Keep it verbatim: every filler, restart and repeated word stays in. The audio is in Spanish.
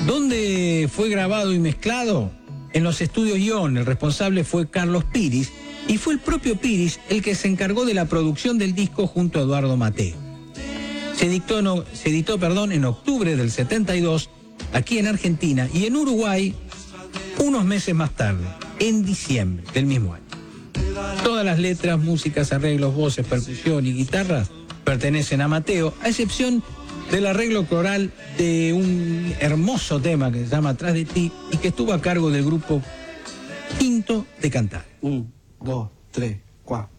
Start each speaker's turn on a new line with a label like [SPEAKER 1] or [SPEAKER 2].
[SPEAKER 1] ¿Dónde fue grabado y mezclado? En los estudios Ion. El responsable fue Carlos Piris, y fue el propio Piris el que se encargó de la producción del disco junto a Eduardo Mateo. Se, dictó, no, se editó perdón, en octubre del setenta y dos, aquí en Argentina, y en Uruguay unos meses más tarde, en diciembre del mismo año. Todas las letras, músicas, arreglos, voces, percusión y guitarras pertenecen a Mateo, a excepción del arreglo coral de un hermoso tema que se llama Atrás de ti y que estuvo a cargo del grupo Quinto de Cantar.
[SPEAKER 2] Un, dos, tres, cuatro.